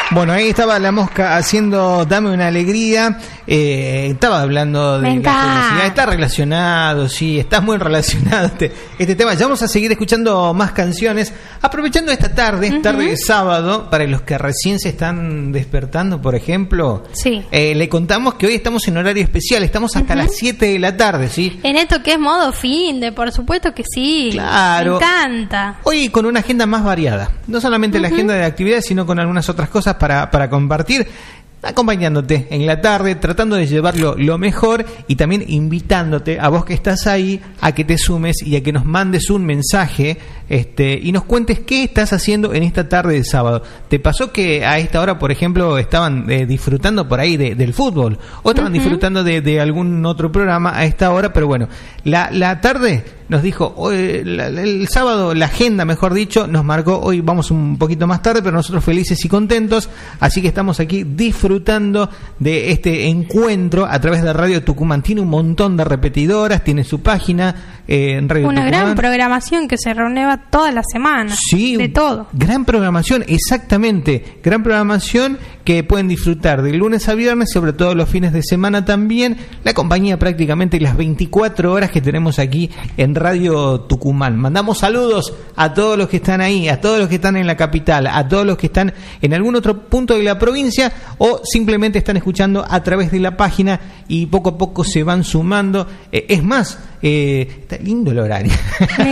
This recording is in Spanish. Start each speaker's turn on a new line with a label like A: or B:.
A: Bueno, ahí estaba La Mosca haciendo Dame una alegría. Estaba hablando de la felicidad. Está relacionado, sí, está muy relacionado este tema. Ya vamos a seguir escuchando más canciones. Aprovechando esta tarde, tarde de sábado, para los que recién se están despertando, por ejemplo.
B: Sí.
A: Le contamos que hoy estamos en horario especial. Estamos hasta las 7 de la tarde, ¿sí?
B: En esto que es modo fin de, por supuesto que sí.
A: Claro.
B: Me encanta.
A: Hoy con una agenda más variada. No solamente la agenda de actividades, sino con algunas otras cosas para compartir, acompañándote en la tarde, tratando de llevarlo lo mejor y también invitándote a vos que estás ahí a que te sumes y a que nos mandes un mensaje y nos cuentes qué estás haciendo en esta tarde de sábado. ¿Te pasó que a esta hora, por ejemplo, estaban disfrutando por ahí del fútbol o estaban disfrutando de algún otro programa a esta hora? Pero bueno, la tarde nos dijo, hoy, el sábado, la agenda, mejor dicho, nos marcó, hoy vamos un poquito más tarde, pero nosotros felices y contentos, así que estamos aquí disfrutando de este encuentro a través de Radio Tucumán. Tiene un montón de repetidoras, tiene su página en Radio
B: Tucumán. Una gran programación que se renueva toda la semana,
A: sí,
B: de todo.
A: Gran programación, exactamente, gran programación que pueden disfrutar de lunes a viernes, sobre todo los fines de semana también, la compañía prácticamente las 24 horas que tenemos aquí en Radio Tucumán. Mandamos saludos a todos los que están ahí, a todos los que están en la capital, a todos los que están en algún otro punto de la provincia o simplemente están escuchando a través de la página y poco a poco se van sumando. Es más, está lindo el horario.